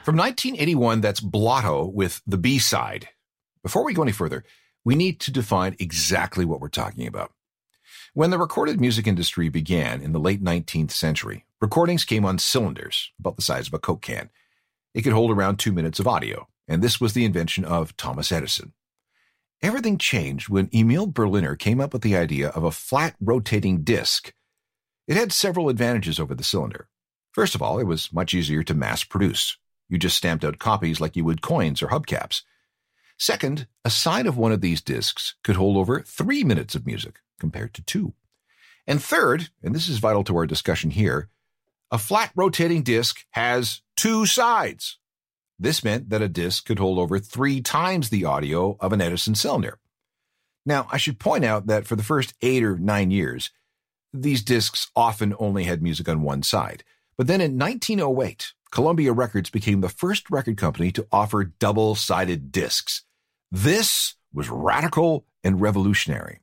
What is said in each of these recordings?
From 1981, that's Blotto with the B-side. Before we go any further, we need to define exactly what we're talking about. When the recorded music industry began in the late 19th century, recordings came on cylinders, about the size of a Coke can. It could hold around 2 minutes of audio, and this was the invention of Thomas Edison. Everything changed when Emil Berliner came up with the idea of a flat rotating disc. It had several advantages over the cylinder. First of all, it was much easier to mass produce. You just stamped out copies like you would coins or hubcaps. Second, a side of one of these discs could hold over 3 minutes of music compared to 2. And third, and this is vital to our discussion here, a flat rotating disc has 2 sides. This meant that a disc could hold over 3 times the audio of an Edison cylinder. Now, I should point out that for the first 8 or 9 years, these discs often only had music on one side. But then in 1908, Columbia Records became the first record company to offer double-sided discs. This was radical and revolutionary.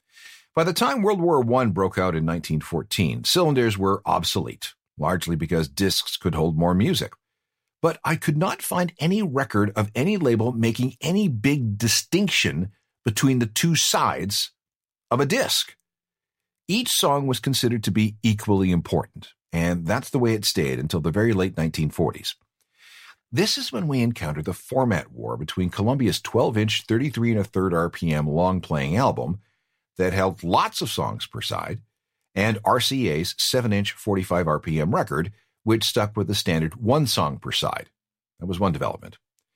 By the time World War I broke out in 1914, cylinders were obsolete, largely because discs could hold more music. But I could not find any record of any label making any big distinction between the 2 sides of a disc. Each song was considered to be equally important, and that's the way it stayed until the very late 1940s. This is when we encounter the format war between Columbia's 12-inch 33 1/3 RPM long-playing album that held lots of songs per side, and RCA's 7-inch 45 RPM record, which stuck with the standard 1 song per side. That was one development.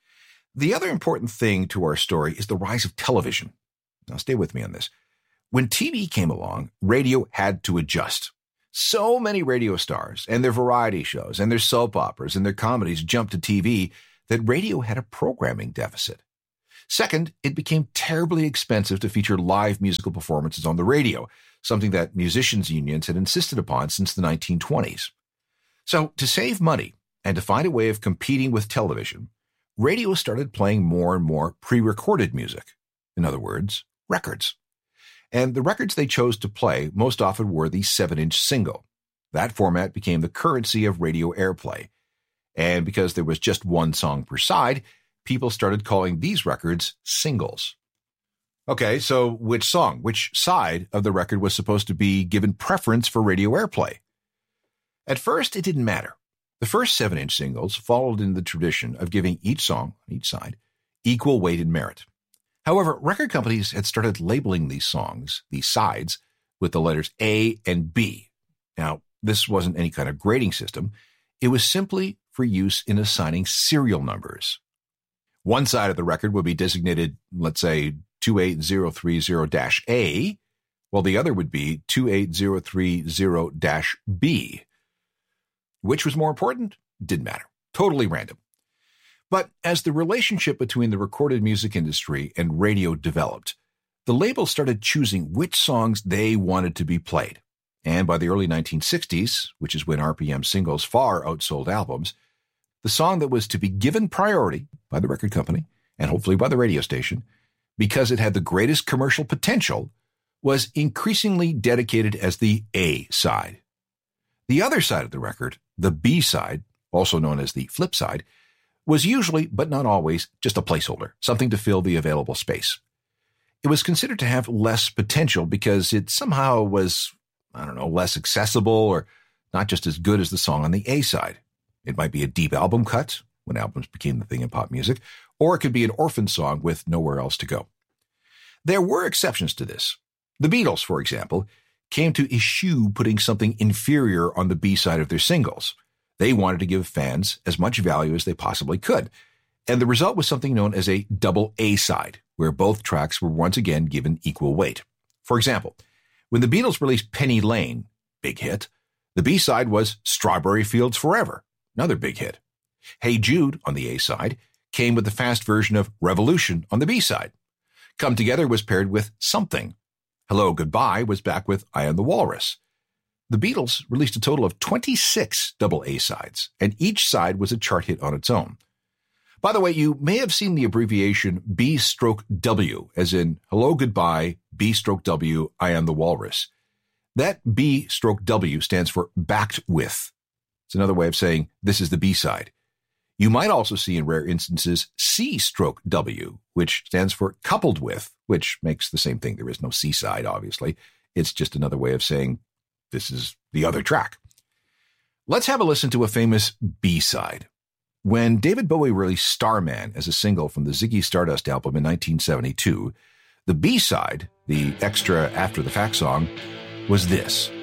The other important thing to our story is the rise of television. Now stay with me on this. When TV came along, radio had to adjust. So many radio stars and their variety shows and their soap operas and their comedies jumped to TV that radio had a programming deficit. Second, it became terribly expensive to feature live musical performances on the radio, something that musicians' unions had insisted upon since the 1920s. So, to save money and to find a way of competing with television, radio started playing more and more pre-recorded music. In other words, records. And the records they chose to play most often were the 7-inch single. That format became the currency of radio airplay. And because there was just 1 song per side, people started calling these records singles. Okay, so which side of the record was supposed to be given preference for radio airplay? At first, it didn't matter. The first 7-inch singles followed in the tradition of giving each song, on each side, equal weight and merit. However, record companies had started labeling these songs, these sides, with the letters A and B. Now, this wasn't any kind of grading system. It was simply for use in assigning serial numbers. One side of the record would be designated, let's say, 28030-A, while the other would be 28030-B. Which was more important? Didn't matter. Totally random. But as the relationship between the recorded music industry and radio developed, the label started choosing which songs they wanted to be played. And by the early 1960s, which is when RPM singles far outsold albums, the song that was to be given priority by the record company, and hopefully by the radio station, because it had the greatest commercial potential, was increasingly dedicated as the A side. The other side of the record, the B side, also known as the flip side, was usually, but not always, just a placeholder, something to fill the available space. It was considered to have less potential because it somehow was, less accessible or not just as good as the song on the A side. It might be a deep album cut, when albums became the thing in pop music, or it could be an orphan song with nowhere else to go. There were exceptions to this. The Beatles, for example, came to eschew putting something inferior on the B side of their singles. They wanted to give fans as much value as they possibly could, and the result was something known as a double A side, where both tracks were once again given equal weight. For example, when the Beatles released Penny Lane, big hit, the B side was Strawberry Fields Forever, another big hit. Hey Jude, on the A side, came with the fast version of Revolution on the B side. Come Together was paired with Something. Hello Goodbye was back with I Am the Walrus. The Beatles released a total of 26 double A sides, and each side was a chart hit on its own. By the way, you may have seen the abbreviation B/W, as in Hello Goodbye, B/W, I Am the Walrus. That B/W stands for backed with. It's another way of saying this is the B side. You might also see in rare instances C/W, which stands for coupled with, which makes the same thing. There is no C-side, obviously. It's just another way of saying this is the other track. Let's have a listen to a famous B-side. When David Bowie released Starman as a single from the Ziggy Stardust album in 1972, the B-side, the extra after-the-fact song, was this.